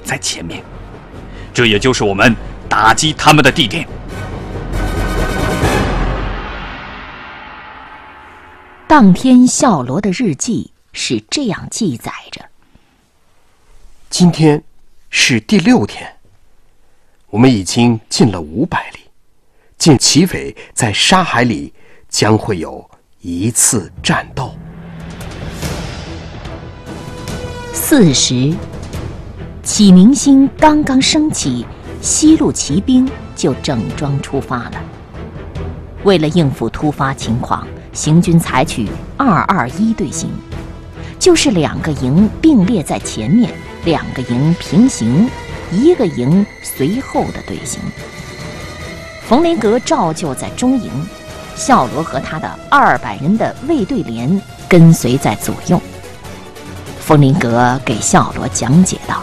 在前面，这也就是我们打击他们的地点。 当天孝罗的日记是这样记载着： 今天是第6天，我们已经进了500里，进齐匪在沙海里将会有1次战斗。 4时，启明星刚刚升起，西路骑兵就整装出发了。为了应付突发情况，行军采取221队形，就是2个营并列在前面，2个营平行，1个营随后的队形。冯林格照旧在中营，孝罗和他的200人的卫队连跟随在左右。冯林格给孝罗讲解道：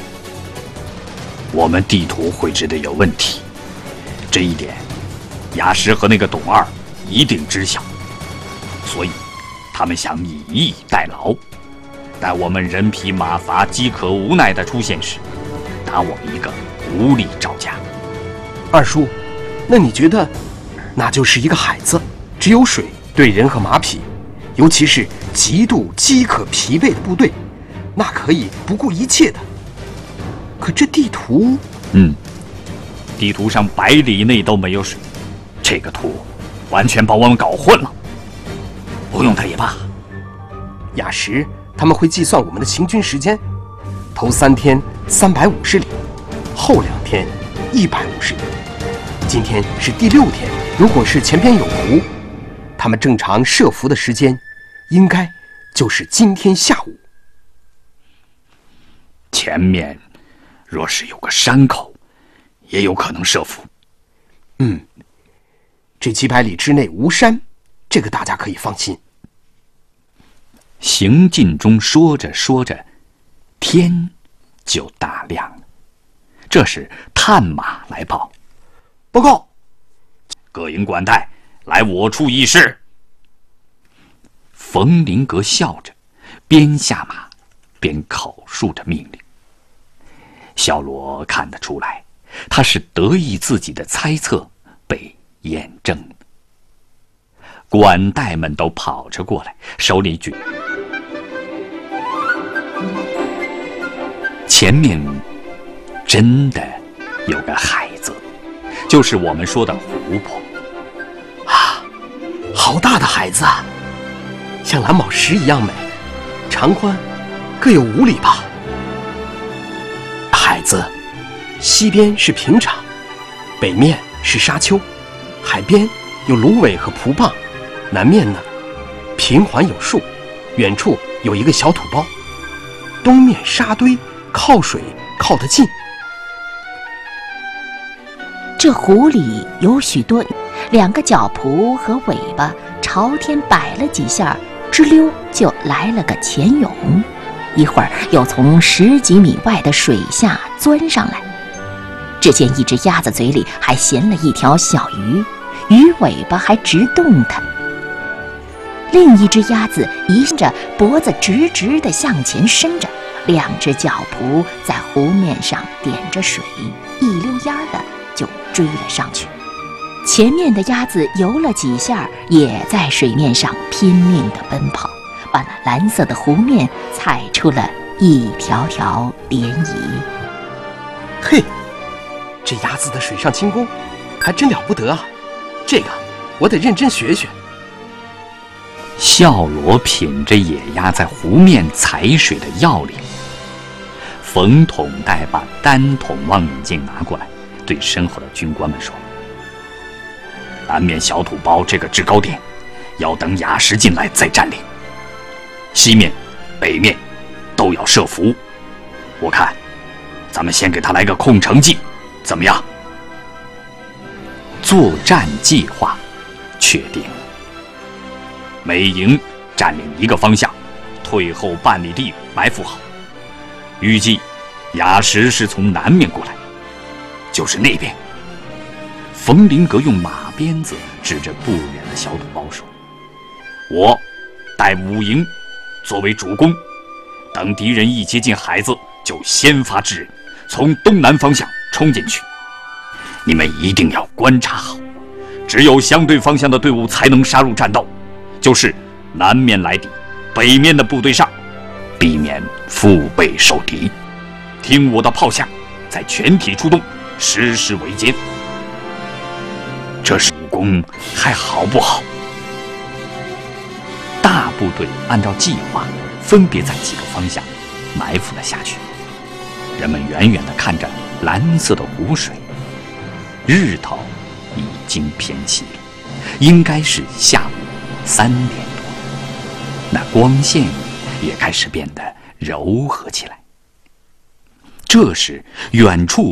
我们地图绘制的有问题，这一点雅什和那个董二一定知晓，所以他们想以逸待劳，待我们人疲马乏、饥渴无奈的出现时，打我们一个无力招架。 二叔，那你觉得那就是一个海子，只有水对人和马匹，尤其是极度饥渴疲惫的部队，那可以不顾一切的。可这地图， 地图上100里内都没有水，这个图完全把我们搞混了。不用它也罢。 雅什他们会计算我们的行军时间，头3天350里，后2天150里。今天是第6天，如果是前边有湖，他们正常设伏的时间应该就是今天下午。 前面若是有个山口，也有可能设伏。 这700里之内无山，这个大家可以放心。 行进中说着说着，天就大亮了。这时探马来报： 报告， 各营管带来我处议事。冯林格笑着，边下马边口述着命令。小罗看得出来，他是得意自己的猜测被验证了。管带们都跑着过来，手里举。前面真的有个海子，就是我们说的湖泊。 好大的海子啊，像蓝宝石一样美，长宽各有5里吧。海子西边是平场，北面是沙丘，海边有芦苇和蒲棒，南面呢平缓有树，远处有一个小土包，东面沙堆，靠水靠得近。 这湖里有许多2个脚蹼和尾巴朝天摆了几下，吱溜就来了个潜泳，一会儿又从10几米外的水下钻上来。只见一只鸭子嘴里还衔了一条小鱼，鱼尾巴还直动弹。另一只鸭子移着脖子直直地向前伸着，2只脚蹼在湖面上点着水，一溜烟的就追了上去。前面的鸭子游了几下，也在水面上拼命地奔跑，把那蓝色的湖面踩出了一条条涟漪。 嘿，这鸭子的水上轻功还真了不得啊，这个我得认真学学。 孝罗品着野鸭在湖面踩水的要领。冯统带把单筒望远镜拿过来，对身后的军官们说：南面小土包这个制高点，要等雅什进来再占领。西面、北面都要设伏。我看，咱们先给他来个空城计，怎么样？作战计划确定了，每营占领一个方向，退后半里地埋伏好。预计雅什是从南面过来，就是那边。冯林格用马鞭子指着不远的小土包说：我带5营作为主攻，等敌人一接近海子，就先发制人， 从东南方向冲进去。你们一定要观察好，只有相对方向的队伍才能杀入战斗，就是南面来敌，北面的部队上，避免腹背受敌。听我的炮下，再全体出动，实施围歼。这是武功还好不好？大部队按照计划，分别在几个方向埋伏了下去。人们远远地看着蓝色的湖水，日头已经偏西了，应该是下午3点多，那光线也开始变得柔和起来。这时，远处